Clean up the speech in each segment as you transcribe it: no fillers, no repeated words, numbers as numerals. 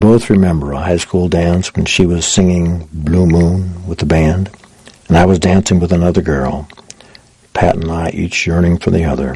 Both remember a high school dance when she was singing Blue Moon with the band, and I was dancing with another girl, Pat and I each yearning for the other.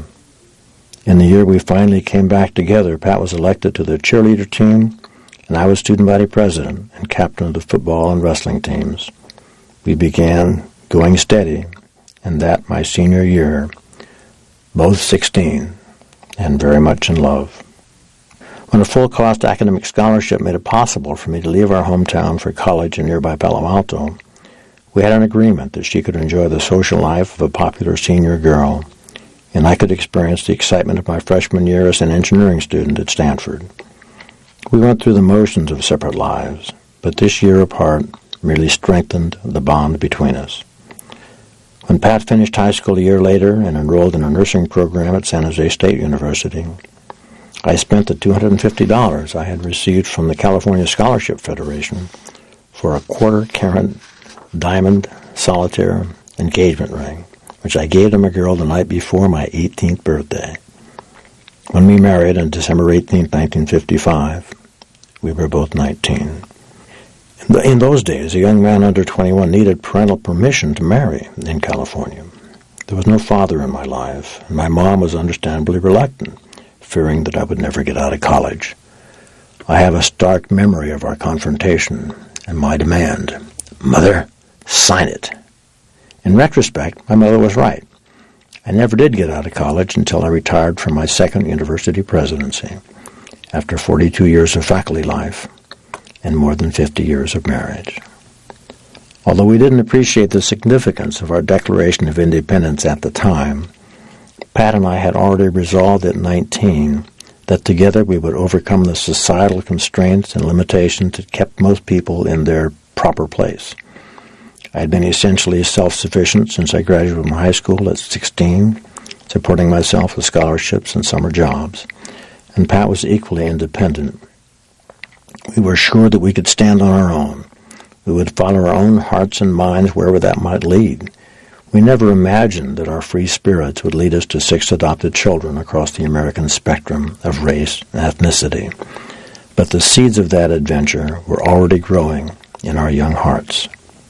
In the year we finally came back together, Pat was elected to the cheerleader team, and I was student body president and captain of the football and wrestling teams. We began going steady, and that my senior year, both 16, and very much in love. When a full-cost academic scholarship made it possible for me to leave our hometown for college in nearby Palo Alto, we had an agreement that she could enjoy the social life of a popular senior girl, and I could experience the excitement of my freshman year as an engineering student at Stanford. We went through the motions of separate lives, but this year apart merely strengthened the bond between us. When Pat finished high school a year later and enrolled in a nursing program at San Jose State University, I spent the $250 I had received from the California Scholarship Federation for a quarter-carat diamond solitaire engagement ring, which I gave to my girl the night before my 18th birthday. When we married on December 18, 1955, we were both 19. In those days, a young man under 21 needed parental permission to marry in California. There was no father in my life, and my mom was understandably reluctant, fearing that I would never get out of college. I have a stark memory of our confrontation and my demand, "Mother, sign it." In retrospect, my mother was right. I never did get out of college until I retired from my second university presidency, after 42 years of faculty life and more than 50 years of marriage. Although we didn't appreciate the significance of our Declaration of Independence at the time, Pat and I had already resolved at 19 that together we would overcome the societal constraints and limitations that kept most people in their proper place. I had been essentially self-sufficient since I graduated from high school at 16, supporting myself with scholarships and summer jobs, and Pat was equally independent. We were sure that we could stand on our own. We would follow our own hearts and minds wherever that might lead. We never imagined that our free spirits would lead us to 6 adopted children across the American spectrum of race and ethnicity. But the seeds of that adventure were already growing in our young hearts.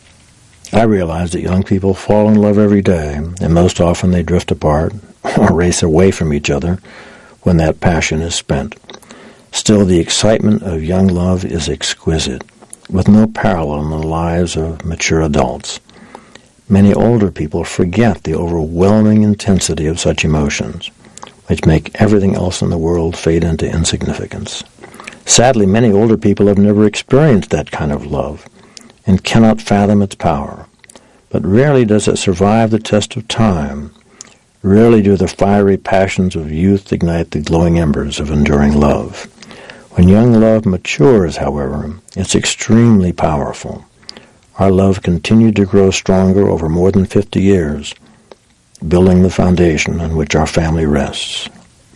I realized that young people fall in love every day, and most often they drift apart or race away from each other when that passion is spent. Still, the excitement of young love is exquisite, with no parallel in the lives of mature adults. Many older people forget the overwhelming intensity of such emotions, which make everything else in the world fade into insignificance. Sadly, many older people have never experienced that kind of love and cannot fathom its power. But rarely does it survive the test of time. Rarely do the fiery passions of youth ignite the glowing embers of enduring love. When young love matures, however, it's extremely powerful. Our love continued to grow stronger over more than 50 years, building the foundation on which our family rests.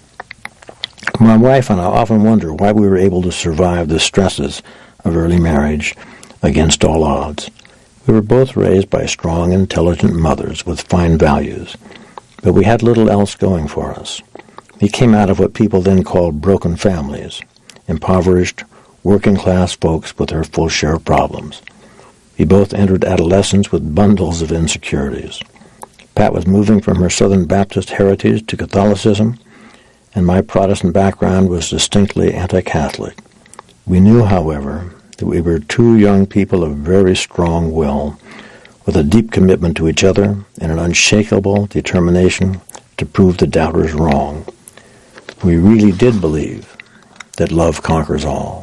My wife and I often wonder why we were able to survive the stresses of early marriage against all odds. We were both raised by strong, intelligent mothers with fine values, but we had little else going for us. We came out of what people then called broken families, impoverished, working-class folks with their full share of problems. We both entered adolescence with bundles of insecurities. Pat was moving from her Southern Baptist heritage to Catholicism, and my Protestant background was distinctly anti-Catholic. We knew, however, that we were two young people of very strong will, with a deep commitment to each other and an unshakable determination to prove the doubters wrong. We really did believe that love conquers all.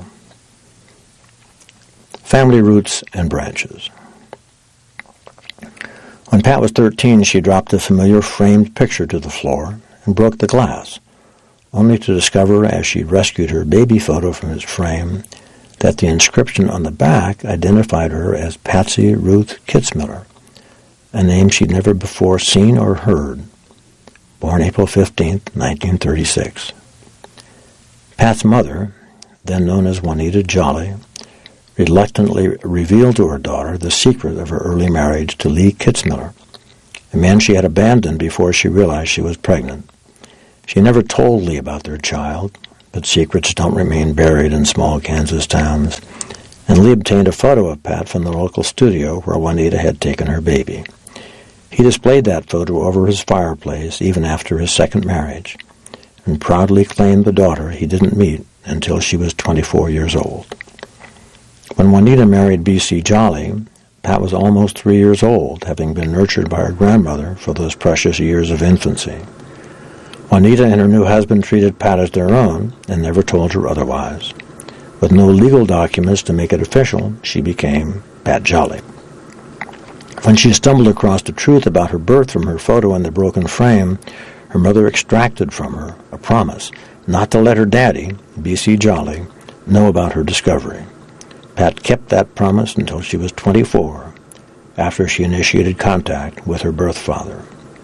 Family roots and branches. When Pat was 13, she dropped the familiar framed picture to the floor and broke the glass, only to discover as she rescued her baby photo from its frame that the inscription on the back identified her as Patsy Ruth Kitzmiller, a name she'd never before seen or heard, born April 15, 1936. Pat's mother, then known as Juanita Jolly, reluctantly revealed to her daughter the secret of her early marriage to Lee Kitzmiller, a man she had abandoned before she realized she was pregnant. She never told Lee about their child, but secrets don't remain buried in small Kansas towns, and Lee obtained a photo of Pat from the local studio where Juanita had taken her baby. He displayed that photo over his fireplace even after his second marriage, and proudly claimed the daughter he didn't meet until she was 24 years old. When Juanita married B.C. Jolly, Pat was almost 3 years old, having been nurtured by her grandmother for those precious years of infancy. Juanita and her new husband treated Pat as their own and never told her otherwise. With no legal documents to make it official, she became Pat Jolly. When she stumbled across the truth about her birth from her photo in the broken frame, her mother extracted from her a promise not to let her daddy, B.C. Jolly, know about her discovery. Pat kept that promise until she was 24, after she initiated contact with her birth father.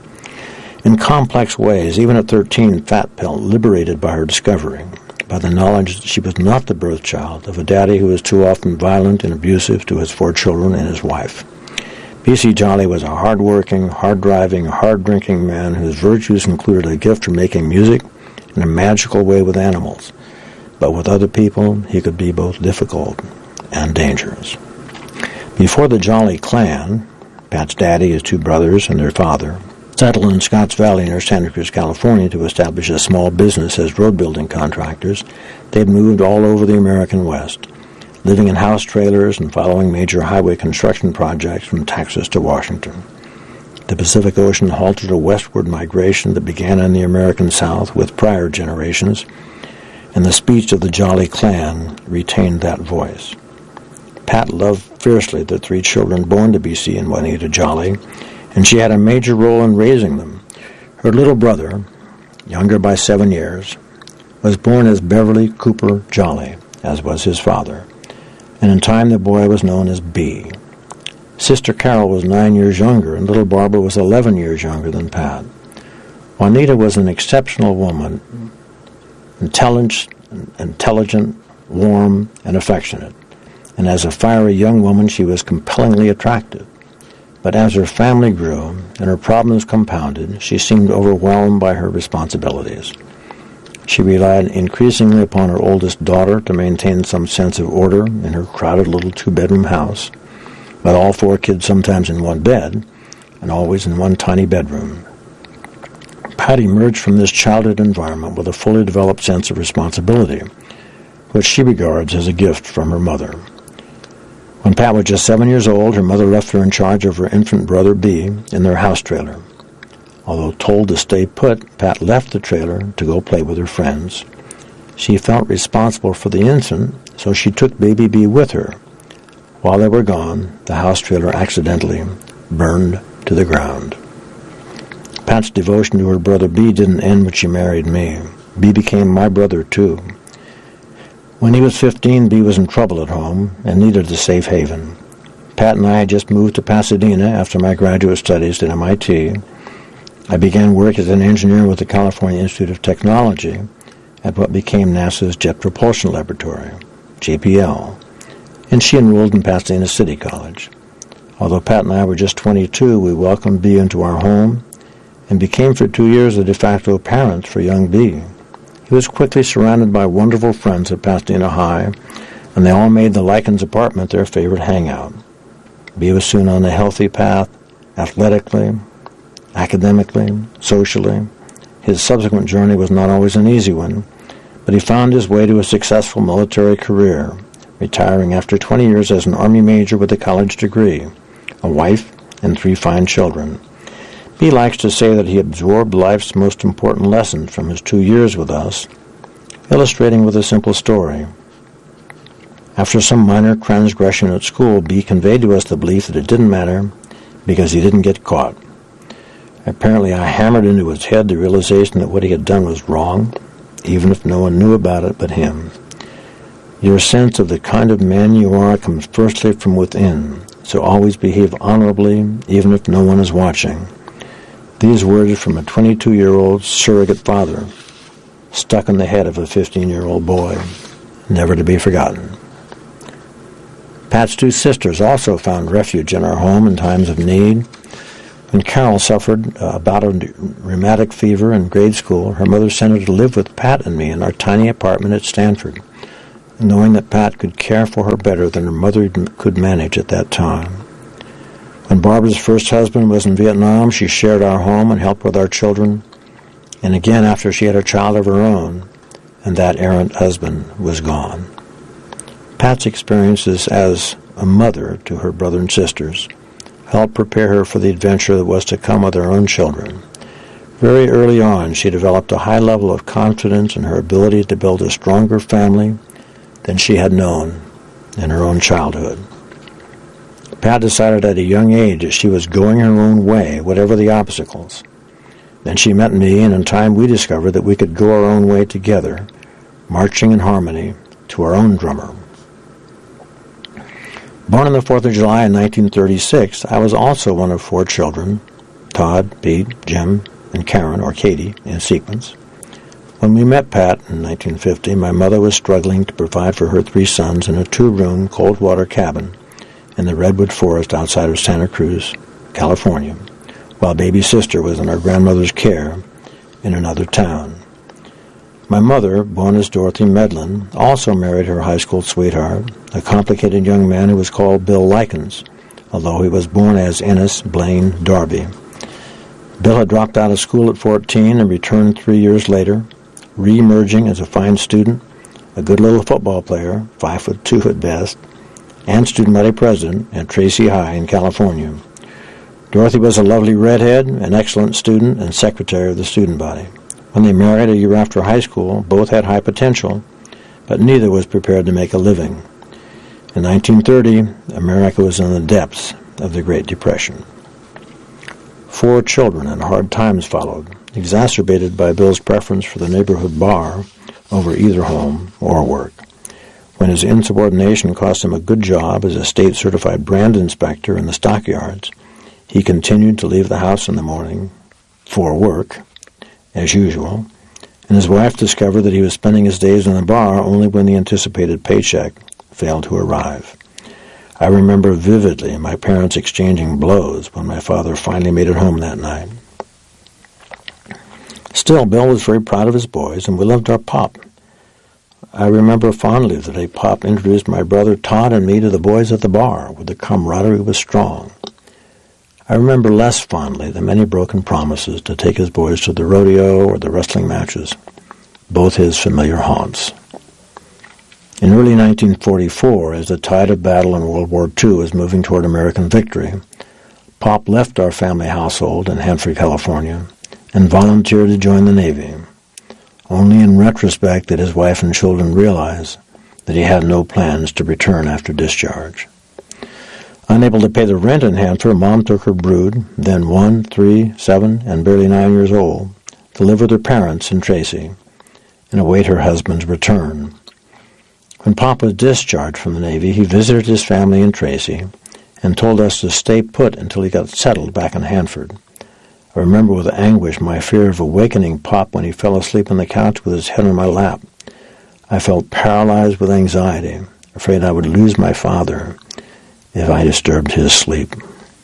In complex ways, even at 13, Pat felt liberated by her discovery, by the knowledge that she was not the birth child of a daddy who was too often violent and abusive to his 4 children and his wife. B.C. Jolly was a hard-working, hard-driving, hard-drinking man whose virtues included a gift for making music and a magical way with animals. But with other people, he could be both difficult and dangerous. Before the Jolly clan, Pat's daddy, his 2 brothers, and their father settled in Scotts Valley near Santa Cruz, California to establish a small business as road-building contractors. They'd moved all over the American West, living in house trailers and following major highway construction projects from Texas to Washington. The Pacific Ocean halted a westward migration that began in the American South with prior generations, and the speech of the Jolly clan retained that voice. Pat loved fiercely the 3 children born to B.C. and Juanita Jolly, and she had a major role in raising them. Her little brother, younger by 7 years, was born as Beverly Cooper Jolly, as was his father, and in time the boy was known as B. Sister Carol was 9 years younger, and little Barbara was 11 years younger than Pat. Juanita was an exceptional woman, intelligent, warm, and affectionate, and as a fiery young woman she was compellingly attractive. But as her family grew and her problems compounded, she seemed overwhelmed by her responsibilities. She relied increasingly upon her oldest daughter to maintain some sense of order in her crowded little 2-bedroom house, with all 4 kids sometimes in one bed and always in one tiny bedroom. Pat emerged from this childhood environment with a fully developed sense of responsibility, which she regards as a gift from her mother. When Pat was just 7 years old, her mother left her in charge of her infant brother B in their house trailer. Although told to stay put, Pat left the trailer to go play with her friends. She felt responsible for the infant, so she took baby B with her. While they were gone, the house trailer accidentally burned to the ground. Pat's devotion to her brother B didn't end when she married me. B became my brother, too. When he was 15, B was in trouble at home and needed a safe haven. Pat and I had just moved to Pasadena after my graduate studies at MIT. I began work as an engineer with the California Institute of Technology at what became NASA's Jet Propulsion Laboratory, JPL, and she enrolled in Pasadena City College. Although Pat and I were just 22, we welcomed B into our home and became for 2 years the de facto parents for young B. He was quickly surrounded by wonderful friends at Pasadena High, and they all made the Likens apartment their favorite hangout. B was soon on a healthy path, athletically, academically, socially. His subsequent journey was not always an easy one, but he found his way to a successful military career, retiring after 20 years as an Army major with a college degree, a wife, and 3 fine children. He likes to say that he absorbed life's most important lessons from his 2 years with us, illustrating with a simple story. After some minor transgression at school, B conveyed to us the belief that it didn't matter because he didn't get caught. Apparently, I hammered into his head the realization that what he had done was wrong, even if no one knew about it but him. Your sense of the kind of man you are comes firstly from within, so always behave honorably, even if no one is watching. These words from a 22-year-old surrogate father stuck in the head of a 15-year-old boy, never to be forgotten. Pat's 2 sisters also found refuge in our home in times of need. When Carol suffered a bout of rheumatic fever in grade school, her mother sent her to live with Pat and me in our tiny apartment at Stanford, knowing that Pat could care for her better than her mother could manage at that time. When Barbara's first husband was in Vietnam, she shared our home and helped with our children, and again after she had a child of her own, and that errant husband was gone. Pat's experiences as a mother to her brother and sisters helped prepare her for the adventure that was to come with her own children. Very early on, she developed a high level of confidence in her ability to build a stronger family than she had known in her own childhood. Pat decided at a young age that she was going her own way, whatever the obstacles. Then she met me, and in time we discovered that we could go our own way together, marching in harmony to our own drummer. Born on the 4th of July in 1936, I was also one of 4 children, Todd, Pete, Jim, and Karen, or Katie, in sequence. When we met Pat in 1950, my mother was struggling to provide for her 3 sons in a 2-room, cold-water cabin in the redwood forest outside of Santa Cruz, California, while baby sister was in our grandmother's care in another town. My mother, born as Dorothy Medlin, also married her high school sweetheart, a complicated young man who was called Bill Likens, although he was born as Ennis Blaine Darby. Bill had dropped out of school at 14 and returned 3 years later, re-emerging as a fine student, a good little football player, 5'2" at best, and student body president at Tracy High in California. Dorothy was a lovely redhead, an excellent student, and secretary of the student body. When they married a year after high school, both had high potential, but neither was prepared to make a living. In 1930, America was in the depths of the Great Depression. 4 children and hard times followed, exacerbated by Bill's preference for the neighborhood bar over either home or work. When his insubordination cost him a good job as a state-certified brand inspector in the stockyards, he continued to leave the house in the morning for work, as usual, and his wife discovered that he was spending his days in the bar only when the anticipated paycheck failed to arrive. I remember vividly my parents exchanging blows when my father finally made it home that night. Still, Bill was very proud of his boys, and we loved our pop. I remember fondly the day Pop introduced my brother Todd and me to the boys at the bar, where the camaraderie was strong. I remember less fondly the many broken promises to take his boys to the rodeo or the wrestling matches, both his familiar haunts. In early 1944, as the tide of battle in World War II was moving toward American victory, Pop left our family household in Hanford, California, and volunteered to join the Navy. Only in retrospect did his wife and children realize that he had no plans to return after discharge. Unable to pay the rent in Hanford, Mom took her brood, then 1, 3, 7, and barely 9 years old, to live with her parents in Tracy and await her husband's return. When Pop was discharged from the Navy, he visited his family in Tracy and told us to stay put until he got settled back in Hanford. I remember with anguish my fear of awakening Pop when he fell asleep on the couch with his head on my lap. I felt paralyzed with anxiety, afraid I would lose my father if I disturbed his sleep.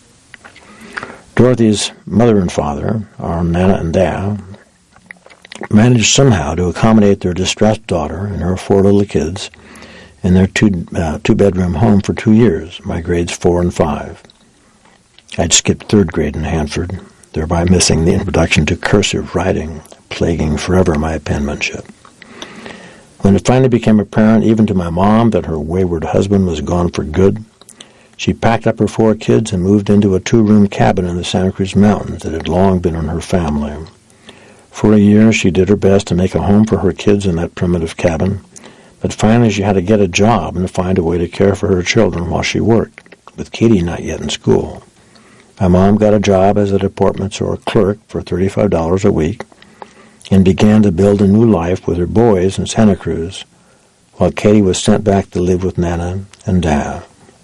Dorothy's mother and father, our Nana and Dad, managed somehow to accommodate their distressed daughter and her 4 little kids in their two-bedroom home for 2 years, my grades 4 and 5. I'd skipped 3rd grade in Hanford, thereby missing the introduction to cursive writing, plaguing forever my penmanship. When it finally became apparent, even to my mom, that her wayward husband was gone for good, she packed up her 4 kids and moved into a 2-room cabin in the Santa Cruz Mountains that had long been in her family. For a year, she did her best to make a home for her kids in that primitive cabin, but finally she had to get a job and find a way to care for her children while she worked, with Katie not yet in school. My mom got a job as a department store clerk for $35 a week and began to build a new life with her boys in Santa Cruz, while Katie was sent back to live with Nana and Dad.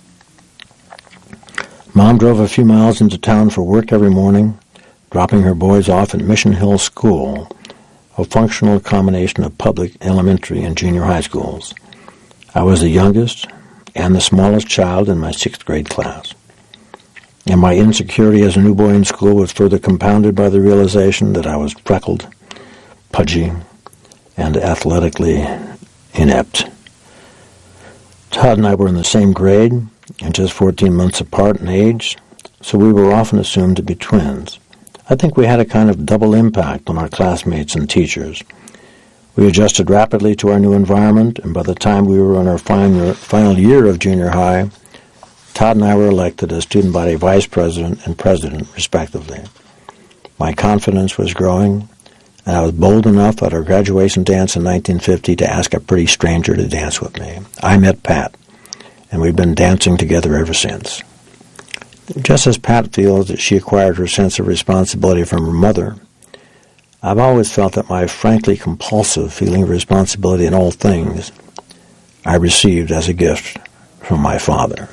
Mom drove a few miles into town for work every morning, dropping her boys off at Mission Hill School, a functional combination of public elementary and junior high schools. I was the youngest and the smallest child in my 6th grade class. And my insecurity as a new boy in school was further compounded by the realization that I was freckled, pudgy, and athletically inept. Todd and I were in the same grade and just 14 months apart in age, so we were often assumed to be twins. I think we had a kind of double impact on our classmates and teachers. We adjusted rapidly to our new environment, and by the time we were in our final year of junior high, Todd and I were elected as student body vice president and president, respectively. My confidence was growing, and I was bold enough at our graduation dance in 1950 to ask a pretty stranger to dance with me. I met Pat, and we've been dancing together ever since. Just as Pat feels that she acquired her sense of responsibility from her mother, I've always felt that my frankly compulsive feeling of responsibility in all things I received as a gift from my father.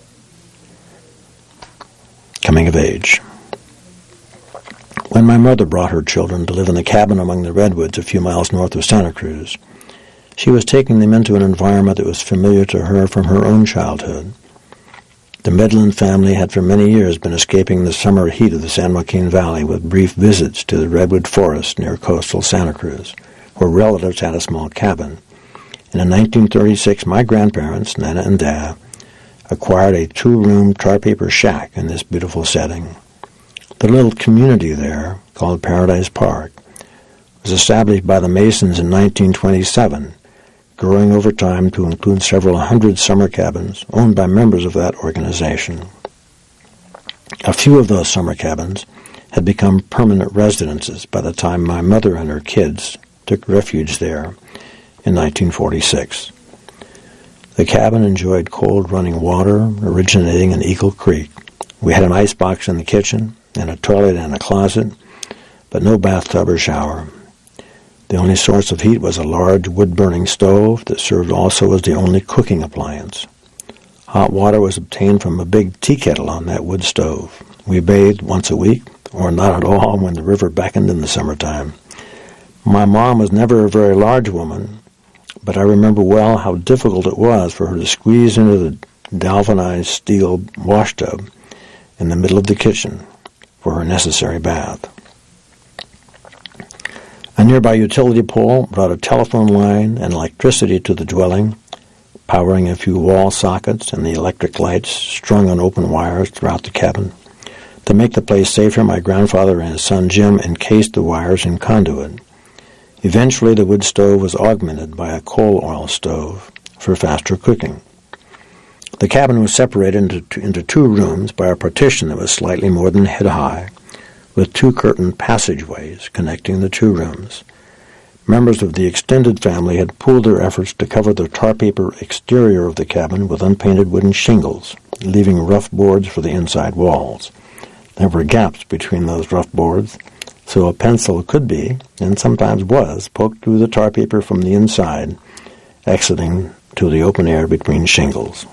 Coming of age. When my mother brought her children to live in the cabin among the redwoods a few miles north of Santa Cruz, she was taking them into an environment that was familiar to her from her own childhood. The Midland family had for many years been escaping the summer heat of the San Joaquin Valley with brief visits to the redwood forest near coastal Santa Cruz, where relatives had a small cabin. And in 1936, my grandparents, Nana and Dad, acquired a 2-room tar paper shack in this beautiful setting. The little community there, called Paradise Park, was established by the Masons in 1927, growing over time to include several hundred summer cabins owned by members of that organization. A few of those summer cabins had become permanent residences by the time my mother and her kids took refuge there in 1946. The cabin enjoyed cold running water originating in Eagle Creek. We had an icebox in the kitchen and a toilet and a closet, but no bathtub or shower. The only source of heat was a large wood-burning stove that served also as the only cooking appliance. Hot water was obtained from a big tea kettle on that wood stove. We bathed once a week, or not at all when the river beckoned in the summertime. My mom was never a very large woman, but I remember well how difficult it was for her to squeeze into the galvanized steel washtub in the middle of the kitchen for her necessary bath. A nearby utility pole brought a telephone line and electricity to the dwelling, powering a few wall sockets and the electric lights strung on open wires throughout the cabin. To make the place safer, my grandfather and his son Jim encased the wires in conduit. Eventually, the wood stove was augmented by a coal oil stove for faster cooking. The cabin was separated into 2 rooms by a partition that was slightly more than head-high, with 2 curtained passageways connecting the 2 rooms. Members of the extended family had pooled their efforts to cover the tar paper exterior of the cabin with unpainted wooden shingles, leaving rough boards for the inside walls. There were gaps between those rough boards, so a pencil could be, and sometimes was, poked through the tar paper from the inside, exiting to the open air between shingles.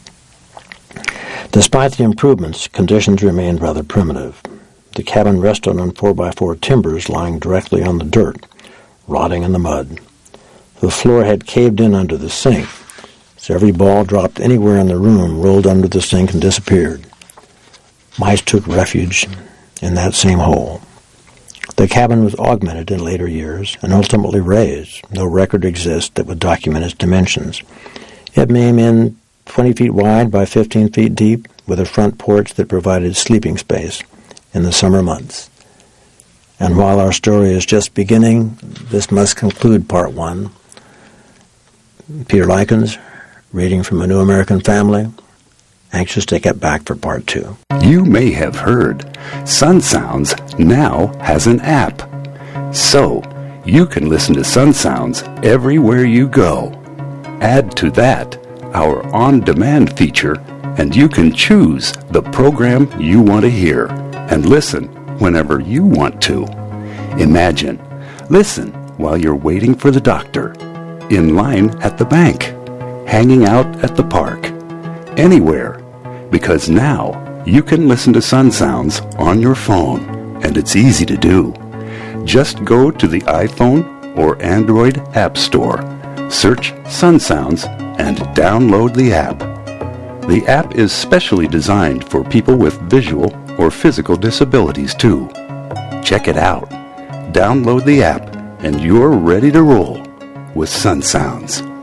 Despite the improvements, conditions remained rather primitive. The cabin rested on 4x4 timbers lying directly on the dirt, rotting in the mud. The floor had caved in under the sink, so every ball dropped anywhere in the room rolled under the sink and disappeared. Mice took refuge in that same hole. The cabin was augmented in later years and ultimately raised. No record exists that would document its dimensions. It may have been 20 feet wide by 15 feet deep, with a front porch that provided sleeping space in the summer months. And while our story is just beginning, this must conclude Part 1. Peter Likens, reading from A New American Family, anxious to get back for Part 2. You may have heard Sun Sounds now has an app. So, you can listen to Sun Sounds everywhere you go. Add to that our on-demand feature, and you can choose the program you want to hear and listen whenever you want to. Imagine, listen while you're waiting for the doctor, in line at the bank, hanging out at the park, anywhere, because now you can listen to Sun Sounds on your phone, and it's easy to do. Just go to the iPhone or Android App Store, search Sun Sounds, and download the app. The app is specially designed for people with visual or physical disabilities too. Check it out. Download the app and you're ready to roll with Sun Sounds.